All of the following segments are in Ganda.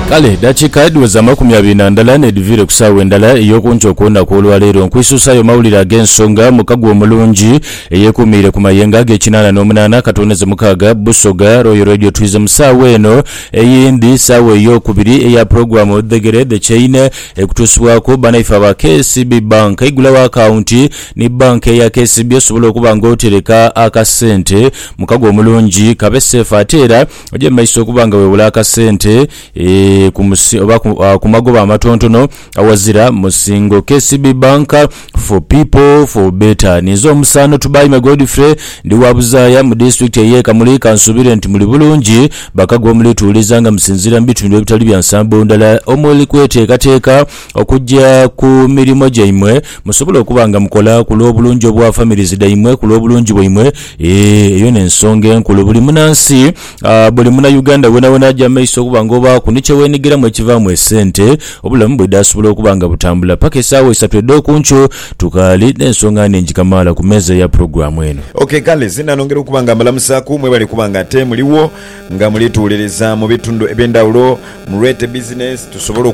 Kale dakika edweza 20 nedivire kusawa endala eyokuncho kuona kwolwalero nkwisusayo mawulire ag'ensonga mukago omulungi eyekumire ku mayenga ag'ekinana n'omunana katoneze mukaga Busoga Royal Radio Tourism sawa eno eyindi sawa eyokubiri eya program odegere the chain ekutusibwako banaifa aba KCB Bank igulawo akaunti ni bank ya KCB osobola okuba ng'otereka akasente mukago omulungi kabe safe atera oje maiso okubanga webula akasente kumagoba amatontono awazira musingo KCB Bank for people for better nizo musano tubayi Godfrey ndi wabuzaya mu district ye Kamuli kansubire nti muli bulungi bakagwa muli tulizanga musinzira mbitundu ebitali bya nsambo ndala omuli kweteekateeka okujja ku mirimo gyaimwe musobola okubanga mukola ku lw'obulungi obwa families daimwe ku lw'obulungi bwaimwe eyo n'ensonga enkulu buli munansi buli muna Uganda wona ajja maiso okubanga oba kuniche wenigira mu ekivaamu esente obulamu bwe dasobola okubanga butambula paka esaawa 3 okuncho tukali n'ensonga nnyingi kamala ku meza ya programu eno. Okay kale zinanongera okubanga mbalamusaku mwe bali kubanga ate muliwo nga mulituuliriza mu bitundu eby'endawulo mu rate business tusobola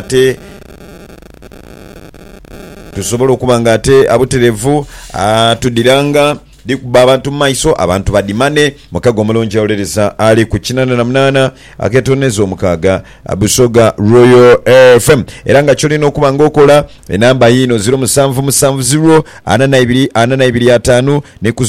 okubanga ate abuterevu tudiranga dikuba abantu maiso abantu badimane mukago omulungi awulereza ali ku 88 aketoneza omukaga Busoga Royal FM era nga kyolina okuba ng'okola enamba yino 0770 ne ku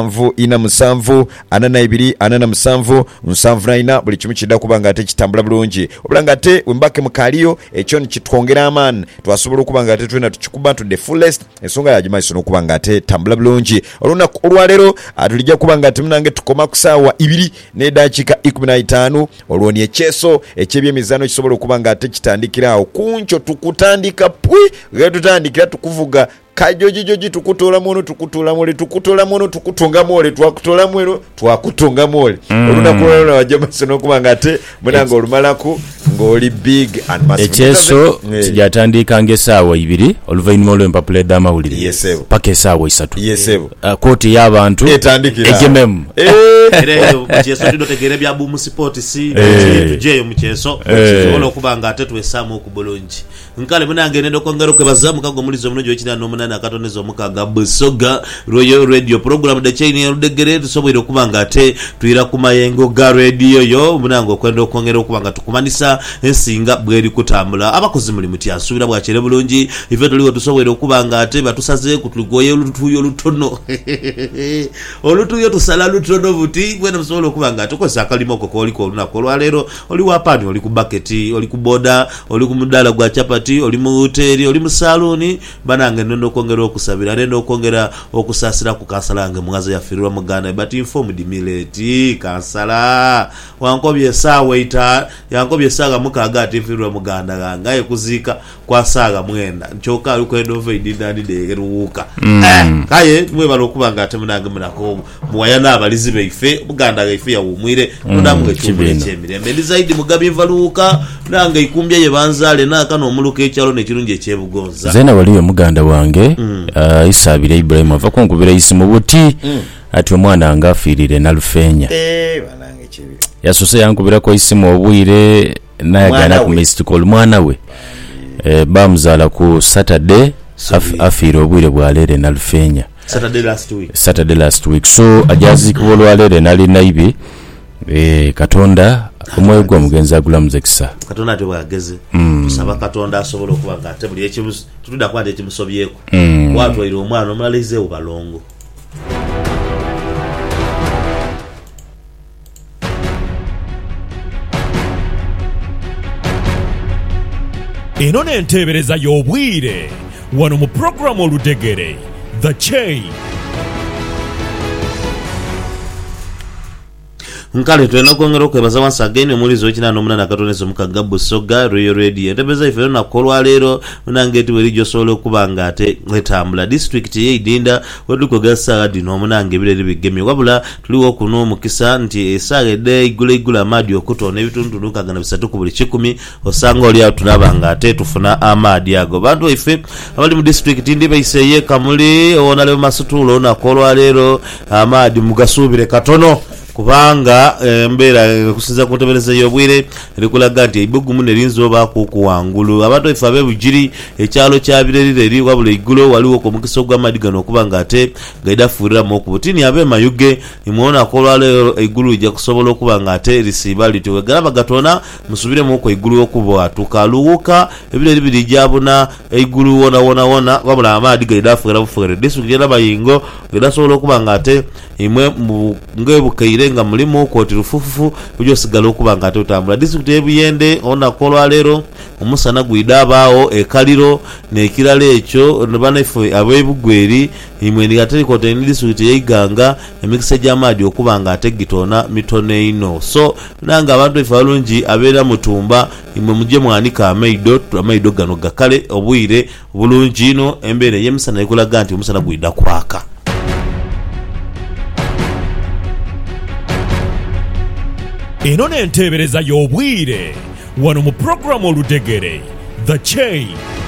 0747 buli kimu kidda kuba nga ate kitambula bulungi obula nga ate wembake mukaliyo ekyo nikitwongera amaani twasobola okuba nga ate twena tukikuba to the fullest ensonga yagimaiso n'okuba nga ate tambula bulungi olwalero atulijja kuba nga temunange tukoma ku ssaawa 2 n'eddakiika 15 olwo ni ekyeso eky'ebyemizano kisobola okuba nga ate kitandikirawo kuncho tukutandika pwi nga tutandikira tukuvuga kajoji tukutola mono tukutunga mole twakutola mwero twakutunga mole olunaku lwalona wajja no kuba nga ate munanga olumalako ng'oli big and massive ekyeso kijatandika ng'essaawa 2 oluvannyuma olw'empapula ed'amawulire paka essaawa 3 kooti y'abantu egememu ekyeso tudotegera bya bumu sport si tujeyo mu kyeso sobola okuba nga ate twesaamu okubulungi nkale munange nendo kongero kwebaza mukago mulizo omulungi w'ekina n'omunana akatoneza omukaga Busoga Royal Radio program the chain erudegere tusobwire okuba nga ate tuyira ku mayengo ga radio yo munange okwenda okongera okuba nga tukumanisa ensinga bweri kutambula abakozi muli muti asubira bwakere bulungi ife tuliwo tusobwire okuba nga ate batusaze kutugoye olutuyo lutono olutuyo tusala lutono buti bwena musobola okuba nga tukosa akalimo ko koliko olunaku olwaleero oli wapani oli ku bucket oli ku boda oli ku mudala gwa chapati oli mu hoteli oli mu saloni banange nendo okongera okusabira nendo okongera okusasira ku kansalange mwaza yafirwa muganda but informed mileti kansala wankobye sawa ita yankobye saga mukaga atifirwa muganda gangaye kuzika kwa saga mwenda nchoka alikwenda ovedi ndani degeruka kaye mwe balokubanga atemunange munako muwayana abalizi beife muganda gaife yawumwire ndamwe cyumbe cyemirembe ndizaidi mugabe valuka nange ikumbye yebanzale nakano omuluka ekyalo nekirungi ekyebugonza zena waliyo muganda wange isabire Ibrahim ava kunkubira isimu buti ati omwana ngafirire nalufenya banange kibi yasose yankubira ko isimu obwire nayagana ku mystical mwana we bamzala ku Saturday afire obwire bwalere nalufenya Saturday last week so ajazi kubolwalere nali naibi katonda omwoyo gwa mugenzi agulamuze kisa katonda ate bwageze tusaba katonda asobola okuba nga ate buli ekimu tutuda kwate ekimusobyeko watu ilo omwana omulalize obalongo eno n'enteebereza y'obwire wano mu programu oludegere the chain nkale twena kongera okwebaza once again omulizo w'ekina n'omunana akatoneza omukaga Busoga Royal Radio entebeza ife nakolwa leero munange werijo osobola okuba nga ate etambula district y'Idinda wetukoga essaawa dino omunange ebireri bigemye wabula tuliwo kuno omukisa nti essaawa edde igula amaadi okutoona ebitundu 3 ku buli 10 osanga oli awo tulaba nga ate tufuna amaadi ago bantu ife abali mu district ndi baiseye Kamuli onalewo Masutulo nakolwa leero amaadi mugasuubire katono kubanga embeera kusinza ku nteebereza y'obwire erikulaga nti eibbugumu ne linzoba ku wangulu abantu ife ab'ebugiri ekyalo kya birerire eri wabula iggulo waliwo ku mukisa gw'amadi gano okuba nga ate gaidafuuriramu okubutini ab'emayuge imwonako olwaleero eigulu lijja kusobola okuba nga ate lisiiba lityo wegalaba gatona musubiremu ku igulu okuba tukaluwuka ebireri birijabuna eigulu wona wabula amadi gaidafuura bufuere disitulikiti y'Abayingo gaidasobola okuba nga ate imwe ngebukaire nga mulimu kooti lufufufu byosigala okuba nga ate otambula disitulikiti y'Ebuyende onako olwaleero omusana gwidabaawo ekaliro n'ekirala ekyo banaife ab'ebugweri imwe nigateri kooti ni disitulikiti y'Iganga emikisa gy'amaadi okuba nga ate gitona mitono ino so nanga abantu ife balungi abeera mutumba imwe mujje mwanika amaido gano gakale obwire bulungi ino embeera y'emisana ekulaga nti omusana gwida kwaka. Eno n'enteebereza y'obwire wano mu programu Oludegere The Chain.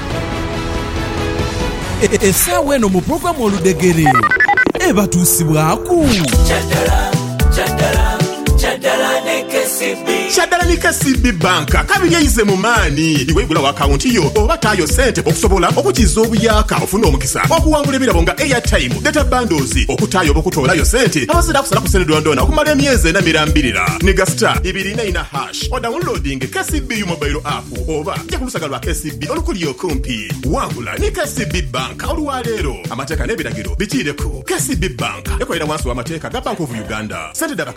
Essaawa eno mu programu Oludegere ebatuusibwaku Chaddala ne KCB Banka kabiri eyize mu maani iwe igula akawunti yo oba tayo sente okusobola okukiza obuyaka ofuna omukisa okuwangula ebirabo nga airtime data bundles okutayo okutoolayo sente abazira kusala ku sente dondona okumala emyezi 4 ne gasta 2 o downloading KCB mobile app oba ja ku lusagala lwa KCB olukuli okumpi wangula ne KCB Banka olwaleero amateeka n'ebiragiro bitiireko KCB Banka ekolera wansi w'amateeka ga Bank of Uganda sente